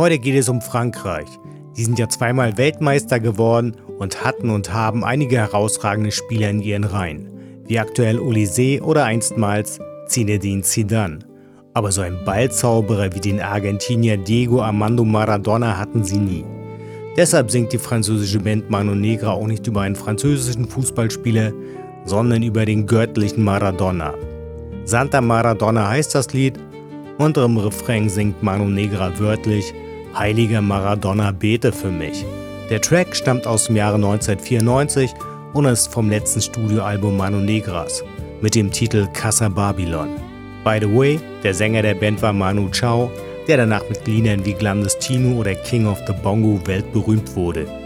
Heute geht es um Frankreich. Die sind ja zweimal Weltmeister geworden und hatten und haben einige herausragende Spieler in ihren Reihen, wie aktuell Olise oder einstmals Zinedine Zidane. Aber so einen Ballzauberer wie den Argentinier Diego Armando Maradona hatten sie nie. Deshalb singt die französische Band Mano Negra auch nicht über einen französischen Fußballspieler, sondern über den göttlichen Maradona. Santa Maradona heißt das Lied und im Refrain singt Mano Negra wörtlich: Heiliger Maradona, bete für mich. Der Track stammt aus dem Jahre 1994 und ist vom letzten Studioalbum Mano Negras mit dem Titel Casa Babylon. By the way, der Sänger der Band war Manu Chao, der danach mit Liedern wie Clandestino oder King of the Bongo weltberühmt wurde.